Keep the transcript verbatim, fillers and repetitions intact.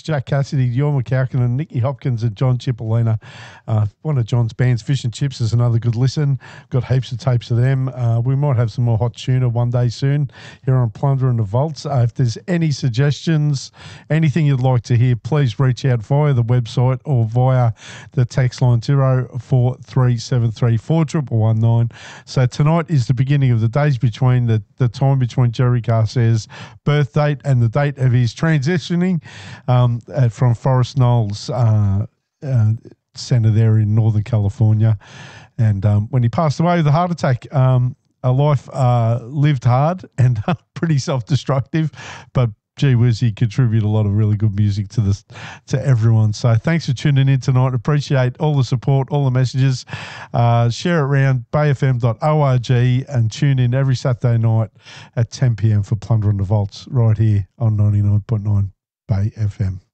Jack Cassidy, Yorma Kaukonen, Nicky Hopkins and John Cipollina. Uh, one of John's bands, Fish and Chips, is another good listen. Got heaps of tapes of them. Uh, we might have some more hot tuna one day soon here on Plunder and the Vaults. Uh, if there's any suggestions, anything you'd like to hear, please reach out via the website or via the text line zero four three seven three four one one one nine. So tonight is the beginning of the days between the, the time between Jerry Garcia's birth date and the date of his transitioning um, at, from Forest Knolls uh, uh, Centre there in Northern California. And um, when he passed away with a heart attack, um, a life uh, lived hard and pretty self-destructive, but gee whiz, he contributed a lot of really good music to this, to everyone. So thanks for tuning in tonight. Appreciate all the support, all the messages. Uh, share it around bay f m dot org and tune in every Saturday night at ten p m for Plunder and the Vaults right here on ninety-nine point nine Bay F M.